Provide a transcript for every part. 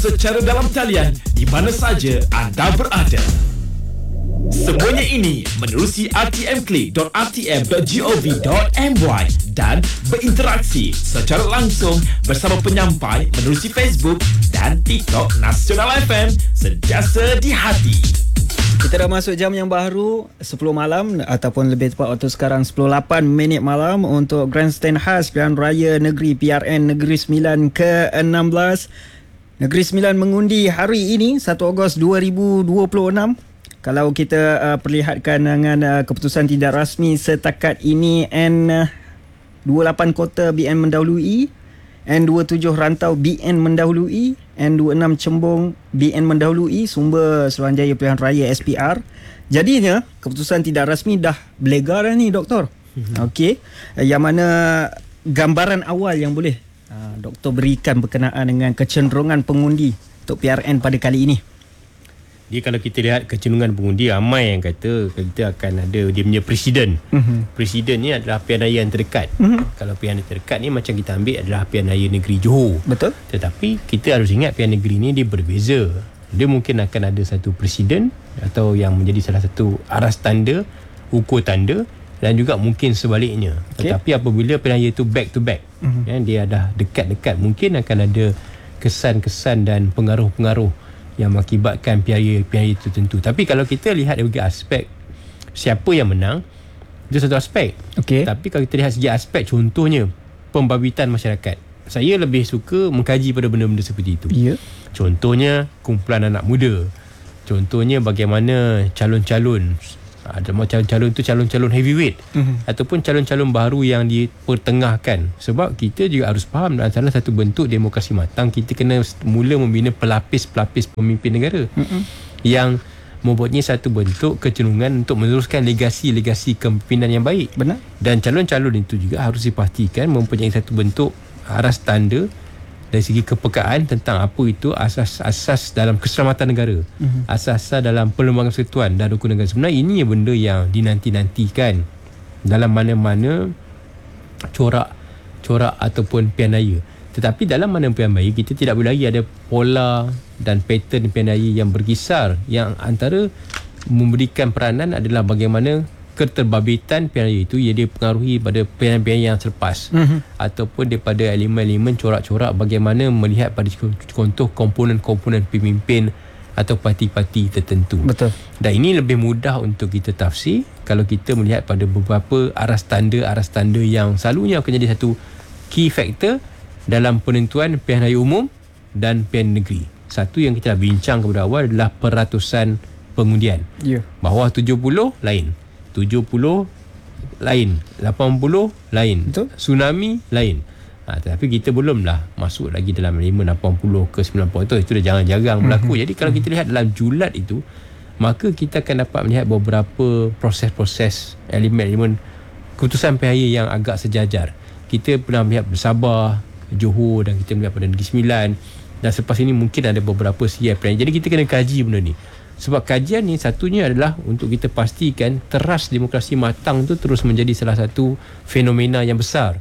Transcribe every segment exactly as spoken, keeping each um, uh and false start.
secara dalam talian di mana saja anda berada. Semuanya ini menerusi r t m click dot r t m dot gov dot m y dan berinteraksi secara langsung bersama penyampai menerusi Facebook dan TikTok Nasional F M, sentiasa di hati. Kita dah masuk jam yang baru sepuluh malam ataupun lebih tepat waktu sekarang sepuluh lapan minit malam untuk Grandstand khas Pilihan Raya Negeri P R N Negeri Sembilan ke enam belas. Negeri Sembilan mengundi hari ini satu Ogos dua ribu dua puluh enam. Kalau kita uh, perlihatkan dengan uh, keputusan tidak rasmi setakat ini, N dua puluh lapan kota B N mendahului, N dua puluh tujuh rantau B N mendahului, N dua puluh enam Cembong B N mendahului, Sumber Suruhanjaya Pilihan Raya S P R. Jadinya keputusan tidak rasmi dah berlega dah ni, Doktor. Mm-hmm. Okey, yang mana gambaran awal yang boleh uh, Doktor berikan berkenaan dengan kecenderungan pengundi untuk P R N pada kali ini? Dia kalau kita lihat kecenderungan pengundi, ramai yang kata kita akan ada dia punya presiden. Mm-hmm. Presiden ni adalah pilihan raya yang terdekat. Mm-hmm. Kalau pilihan raya terdekat ni macam kita ambil adalah pilihan raya negeri Johor. Betul. Tetapi kita harus ingat pilihan negeri ni dia berbeza. Dia mungkin akan ada satu presiden atau yang menjadi salah satu aras tanda, ukur tanda, dan juga mungkin sebaliknya. Okay. Tetapi apabila pilihan raya itu back to back, mm-hmm. ya, dia dah dekat-dekat, mungkin akan ada kesan-kesan dan pengaruh-pengaruh yang mengakibatkan pilihan raya tertentu. Tapi kalau kita lihat dari aspek siapa yang menang, itu satu aspek. Okay. Tapi kalau kita lihat segi aspek, contohnya pembabitan masyarakat, saya lebih suka mengkaji pada benda-benda seperti itu. Yeah. Contohnya kumpulan anak muda, contohnya bagaimana calon-calon, ada calon-calon itu calon-calon heavyweight, mm-hmm. ataupun calon-calon baru yang dipertengahkan. Sebab kita juga harus faham, salah satu bentuk demokrasi matang, kita kena mula membina pelapis-pelapis pemimpin negara, mm-hmm. yang mempunyai satu bentuk kecenderungan untuk meneruskan legasi-legasi kepimpinan yang baik. Benar. Dan calon-calon itu juga harus dipastikan mempunyai satu bentuk aras tanda dari segi kepekaan tentang apa itu asas-asas dalam keselamatan negara, mm-hmm. asas-asas dalam perlembagaan persekutuan dan rukun negara. Sebenarnya ini benda yang dinanti-nantikan dalam mana-mana corak corak ataupun pilihan raya. Tetapi dalam mana pilihan raya, kita tidak boleh lagi ada pola dan pattern pilihan raya yang berkisar, yang antara memberikan peranan adalah bagaimana keterbabitan pilihan raya itu ia dipengaruhi pada pilihan-pilihan yang selepas, mm-hmm. ataupun daripada elemen-elemen corak-corak bagaimana melihat pada contoh komponen-komponen pemimpin atau parti-parti tertentu. Betul. Dan ini lebih mudah untuk kita tafsir kalau kita melihat pada beberapa aras tanda-aras tanda yang selalunya akan jadi satu key factor dalam penentuan pilihan raya umum dan pilihan negeri. Satu yang kita dah bincang kepada awal adalah peratusan pengundian. Yeah. Bawah tujuh puluh lain, tujuh puluh lain, lapan puluh lain, betul? Tsunami lain. Ha, tetapi kita belumlah masuk lagi dalam elemen lapan puluh ke sembilan puluh itu, itu dah jarang-jarang berlaku. Mm-hmm. Jadi kalau kita lihat dalam julat itu, maka kita akan dapat melihat beberapa proses-proses elemen-elemen keputusan pilihan raya yang agak sejajar. Kita pernah melihat Sabah, Johor, dan kita melihat pada Negeri Sembilan, dan selepas ini mungkin ada beberapa segi pilihan. Jadi kita kena kaji benda ni. Sebab kajian ni satunya adalah untuk kita pastikan teras demokrasi matang tu terus menjadi salah satu fenomena yang besar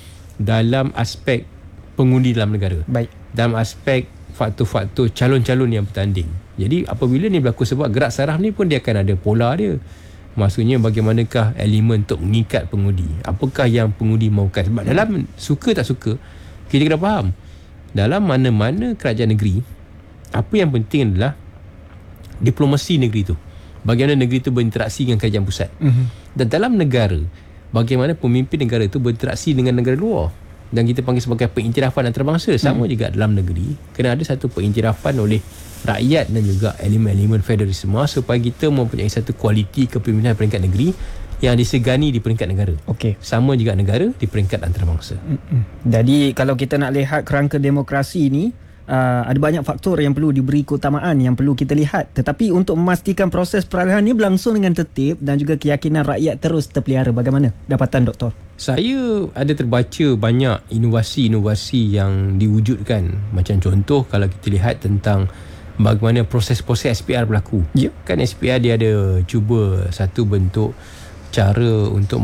dalam aspek pengundi dalam negara. Baik. Dalam aspek faktor-faktor calon-calon yang bertanding. Jadi apabila ni berlaku, sebab gerak saraf ni pun dia akan ada pola dia. Maksudnya bagaimanakah elemen untuk mengikat pengundi? Apakah yang pengundi mahukan? Sebab dalam suka tak suka, kita kena faham, dalam mana-mana kerajaan negeri, apa yang penting adalah diplomasi negeri tu. Bagaimana negeri tu berinteraksi dengan kerajaan pusat. Mm-hmm. Dan dalam negara, bagaimana pemimpin negara itu berinteraksi dengan negara luar. Dan kita panggil sebagai pengiktirafan antarabangsa. Sama mm. juga dalam negeri, kena ada satu pengiktirafan oleh rakyat dan juga elemen-elemen federalisme supaya kita mempunyai satu kualiti kepimpinan peringkat negeri yang disegani di peringkat negara. Okey. Sama juga negara di peringkat antarabangsa. Mm-mm. Jadi kalau kita nak lihat kerangka demokrasi ini, Uh, ada banyak faktor yang perlu diberi keutamaan, yang perlu kita lihat. Tetapi untuk memastikan proses peralihan ini berlangsung dengan tertib dan juga keyakinan rakyat terus terpelihara, bagaimana dapatan Doktor? Saya ada terbaca banyak inovasi-inovasi yang diwujudkan. Macam contoh kalau kita lihat tentang bagaimana proses-proses S P R berlaku. Yeah. Kan S P R dia ada cuba satu bentuk cara untuk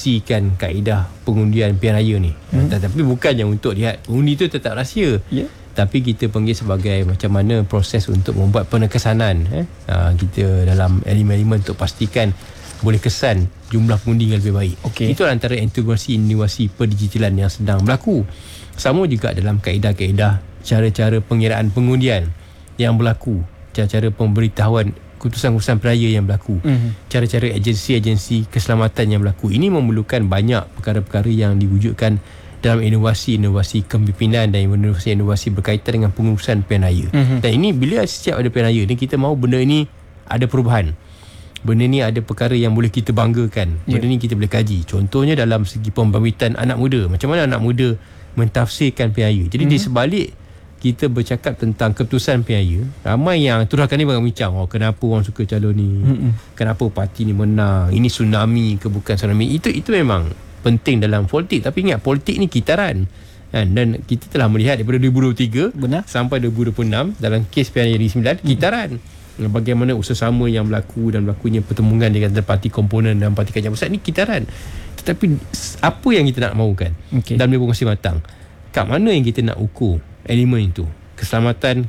mengoptimasikan kaedah pengundian pilihan raya ni. Hmm. Tetapi bukannya untuk lihat pengundi tu tetap rahsia. Yeah. tapi kita panggil sebagai macam mana proses untuk membuat penekasanan eh? ha, kita dalam elemen-elemen untuk pastikan boleh kesan jumlah pengundi yang lebih baik. Okay. Itu antara integrasi-inovasi perdigitalan yang sedang berlaku. Sama juga dalam kaedah-kaedah cara-cara pengiraan pengundian yang berlaku, cara-cara pemberitahuan keputusan-keputusan peraya yang berlaku, mm-hmm. cara-cara agensi-agensi keselamatan yang berlaku. Ini memerlukan banyak perkara-perkara yang diwujudkan dalam inovasi-inovasi kepimpinan dan inovasi-inovasi berkaitan dengan pengurusan pilihan raya. Mm-hmm. Dan ini bila setiap ada pilihan raya ni, kita mahu benda ini ada perubahan. Benda ni ada perkara yang boleh kita banggakan. Benda yeah. ni kita boleh kaji. Contohnya dalam segi pembangkitan anak muda. Macam mana anak muda mentafsirkan pilihan raya. Jadi mm-hmm. di sebalik kita bercakap tentang keputusan pilihan raya, ramai yang turun kali berbincang, oh kenapa orang suka calon ni? Mm-hmm. Kenapa parti ni menang? Ini tsunami ke bukan tsunami? Itu itu memang penting dalam politik, tapi ingat politik ni kitaran kan? Dan kita telah melihat daripada dua ribu dua puluh tiga Benar. Sampai dua ribu dua puluh enam dalam kes pilihan raya sembilan kitaran hmm. bagaimana usaha-sama yang berlaku dan berlakunya pertemuan dengan parti komponen dan parti kajian pusat ni kitaran. Tetapi apa yang kita nak mahukan okay. dalam demokrasi matang, kat mana yang kita nak ukur elemen itu? Keselamatan,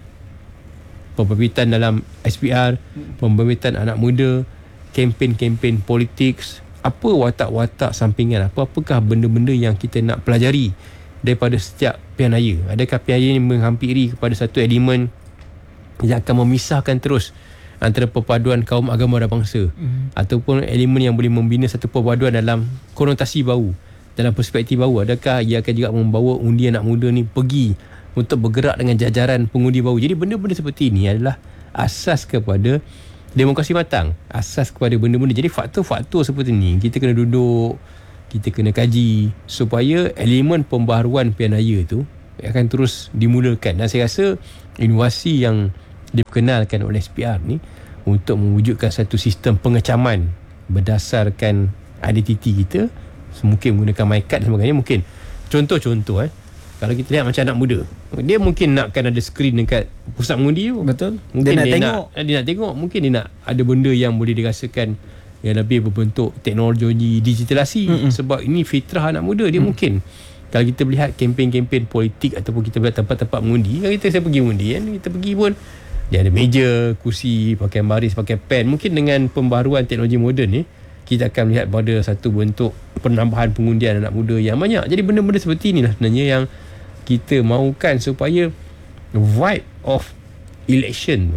pembibitan dalam S P R, pembibitan anak muda, kempen-kempen politik, apa watak-watak sampingan, apa-apakah benda-benda yang kita nak pelajari daripada setiap pilihan raya. Adakah pilihan raya ini menghampiri kepada satu elemen yang akan memisahkan terus antara perpaduan kaum agama dan bangsa, mm. ataupun elemen yang boleh membina satu perpaduan dalam konotasi baru, dalam perspektif baru? Adakah ia akan juga membawa undi anak muda ni pergi untuk bergerak dengan jajaran pengundi baru? Jadi benda-benda seperti ini adalah asas kepada demokrasi matang, asas kepada benda-benda. Jadi faktor-faktor seperti ni kita kena duduk, kita kena kaji supaya elemen pembaharuan pilihan raya tu akan terus dimulakan. Dan saya rasa inovasi yang diperkenalkan oleh S P R ni untuk mewujudkan satu sistem pengecaman berdasarkan identiti kita, mungkin menggunakan MyCard dan sebagainya. Mungkin contoh-contoh eh kalau kita lihat macam anak muda, dia mungkin nakkan ada skrin dekat pusat mengundi tu. Betul. Mungkin dia, dia nak dia tengok. Nak, dia nak tengok. Mungkin dia nak ada benda yang boleh dirasakan yang lebih berbentuk teknologi digitalisasi. Mm-mm. Sebab ini fitrah anak muda. Dia mm. mungkin kalau kita melihat kempen-kempen politik ataupun kita melihat tempat-tempat mengundi, kalau kita saya pergi mengundi kan, kita pergi pun dia ada meja, kursi, pakai baris, pakai pen. Mungkin dengan pembaharuan teknologi moden ni, kita akan melihat pada satu bentuk penambahan pengundian anak muda yang banyak. Jadi benda-benda seperti inilah sebenarnya yang kita mahukan supaya vibe of election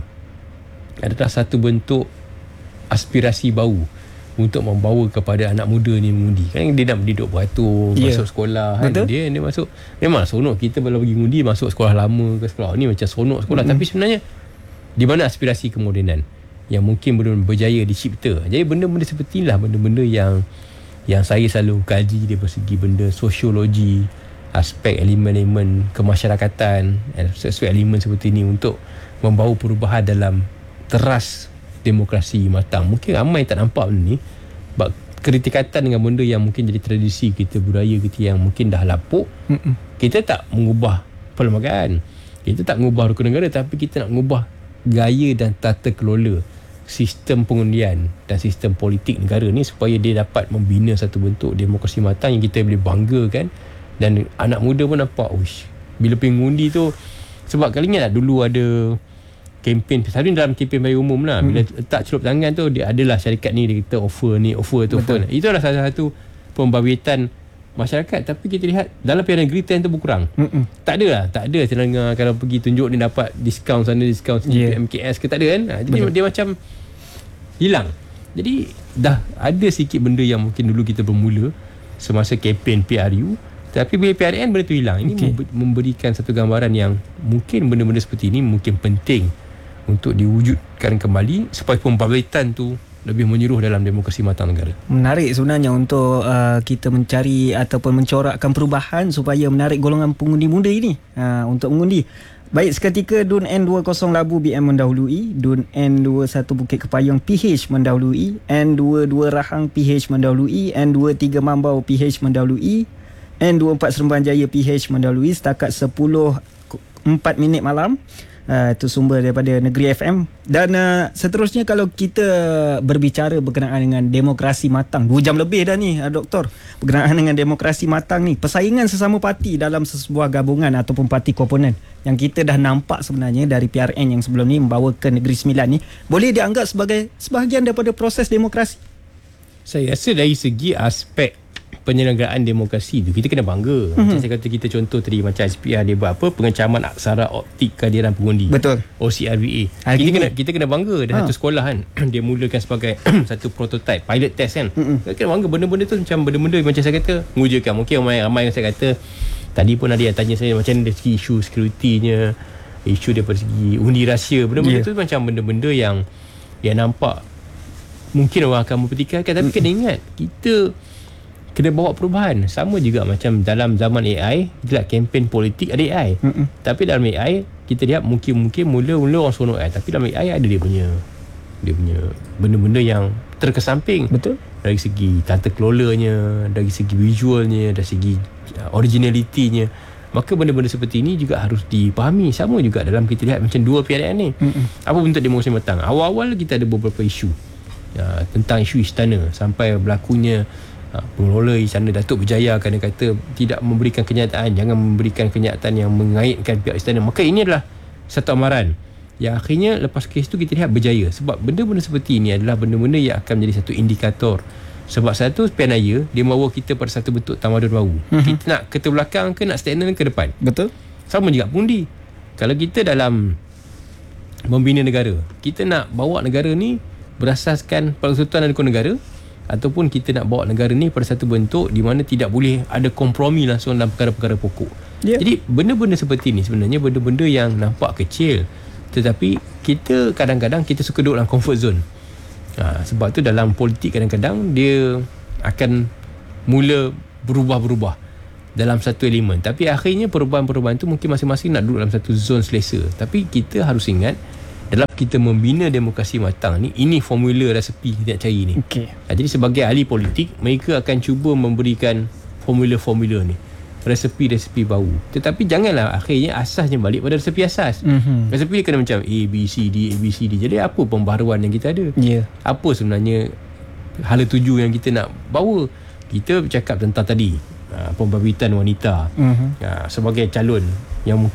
adalah satu bentuk aspirasi baru untuk membawa kepada anak muda ni mengundi. Kan dia nak duduk beratur, yeah. masuk sekolah kan. Dia dia masuk, memang seronok kita bila pergi mengundi masuk sekolah lama ke sekolah ni macam seronok sekolah, mm-hmm. tapi sebenarnya di mana aspirasi kemodenan yang mungkin belum berjaya dicipta. Jadi benda-benda seperti inilah benda-benda yang yang saya selalu kaji dari segi benda sosiologi, aspek elemen-elemen kemasyarakatan, aspek elemen seperti ini untuk membawa perubahan dalam teras demokrasi matang. Mungkin ramai tak nampak benda ni, kedekatan dengan benda yang mungkin jadi tradisi kita, budaya kita yang mungkin dah lapuk. Mm-mm. Kita tak mengubah perlembagaan, kita tak mengubah rukun negara, tapi kita nak mengubah gaya dan tata kelola sistem pengundian dan sistem politik negara ni supaya dia dapat membina satu bentuk demokrasi matang yang kita boleh banggakan. Dan anak muda pun nampak, uish, bila pergi mengundi tu, sebab kali ingat tak dulu ada kempen, selalu dalam kempen bagi umum lah, bila hmm. letak celup tangan tu, dia adalah syarikat ni, dia kata offer ni, offer tu, offer. Itu adalah salah satu pembabitan masyarakat. Tapi kita lihat dalam pilihan negeri trend tu berkurang. Mm-mm. Tak ada lah, tak ada terdengar kalau pergi tunjuk ni dapat diskaun sana, diskaun sini, yeah. M K S ke, tak ada kan. Ha, jadi betul. Dia macam hilang. Jadi dah ada sikit benda yang mungkin dulu kita bermula semasa kempen P R U, tapi bila P R N benda tu hilang. Ini okay. memberikan satu gambaran yang mungkin benda-benda seperti ini mungkin penting untuk diwujudkan kembali supaya pembabitan tu lebih menyeluruh dalam demokrasi matang negara. Menarik sebenarnya untuk uh, kita mencari ataupun mencorakkan perubahan supaya menarik golongan pengundi muda ini uh, untuk mengundi. Baik, seketika D U N N dua puluh Labu B M mendahului, D U N N dua puluh satu Bukit Kepayang P H mendahului, N dua puluh dua Rahang P H mendahului, N dua puluh tiga Mambau P H mendahului, N dua puluh empat Seremban Jaya P H mendahului setakat sepuluh empat minit malam. Uh, itu sumber daripada Negeri F M. Dan uh, seterusnya kalau kita berbicara berkenaan dengan demokrasi matang, dua jam lebih dah ni uh, Doktor, berkenaan dengan demokrasi matang ni, persaingan sesama parti dalam sebuah gabungan ataupun parti komponen yang kita dah nampak sebenarnya dari P R N yang sebelum ni membawa ke Negeri Sembilan ni, boleh dianggap sebagai sebahagian daripada proses demokrasi? Saya rasa dari segi aspek penyelenggaraan demokrasi tu kita kena bangga. Mm-hmm. Macam saya kata, kita contoh tadi macam S P R dia buat apa, pengecaman aksara optik kehadiran pengundi. Betul. O C R V A. Kita kena kita kena bangga. Dah ha. satu sekolah kan dia mulakan sebagai satu prototype pilot test kan. Mm-hmm. Kita kena bangga benda-benda tu, macam benda-benda macam saya kata mengujakan. Mungkin ramai ramai yang saya kata tadi pun ada yang tanya saya macam dari segi isu security-nya, isu daripada segi undi rahsia, benda-benda yeah. tu macam benda-benda yang yang nampak mungkin orang akan mempertikaikan, tapi mm-hmm. kena ingat kita kena bawa perubahan. Sama juga macam dalam zaman A I, kita lihat kempen politik ada A I. Mm-mm. Tapi dalam A I, kita lihat mungkin-mungkin mula-mula orang seronok A I. Tapi dalam A I ada dia punya dia punya benda-benda yang terkesamping. Betul. Dari segi tata kelolanya, dari segi visualnya, dari segi originality-nya. Maka benda-benda seperti ini juga harus dipahami. Sama juga dalam kita lihat macam dua P R N ni. Mm-mm. Apa bentuk demokrasi matang? Awal-awal kita ada beberapa isu ya, tentang isu istana, sampai berlakunya pengelola istana Datuk Berjaya kerana kata tidak memberikan kenyataan, jangan memberikan kenyataan yang mengaitkan pihak istana. Maka ini adalah satu amaran yang akhirnya lepas kes tu kita lihat berjaya. Sebab benda-benda seperti ini adalah benda-benda yang akan menjadi satu indikator. Sebab satu pilihan raya dia membawa kita pada satu bentuk tamadun baru. Mm-hmm. Kita nak ke belakang ke nak stagnan ke depan. Betul. Sama juga pengundi. Kalau kita dalam membina negara, kita nak bawa negara ni berasaskan Persekutuan Agung Negara, ataupun kita nak bawa negara ni pada satu bentuk di mana tidak boleh ada kompromi langsung dalam perkara-perkara pokok. Yeah. Jadi benda-benda seperti ni sebenarnya benda-benda yang nampak kecil, tetapi kita kadang-kadang kita suka duduk dalam comfort zone. Ha, sebab tu dalam politik kadang-kadang dia akan mula berubah-berubah dalam satu elemen, tapi akhirnya perubahan-perubahan tu mungkin masing-masing nak duduk dalam satu zone selesa. Tapi kita harus ingat, dalam kita membina demokrasi matang ni, ini formula resepi kita nak cari ni. Okay. Ha, jadi sebagai ahli politik, mereka akan cuba memberikan formula-formula ni, resepi-resepi baru. Tetapi janganlah akhirnya asasnya balik pada resepi asas. Mm-hmm. Resepi dia kena macam A, B, C, D, A, B, C, D. Jadi apa pembaharuan yang kita ada? Yeah. Apa sebenarnya hala tuju yang kita nak bawa? Kita bercakap tentang tadi ha, pembabituan wanita, mm-hmm. ha, sebagai calon yang mungkin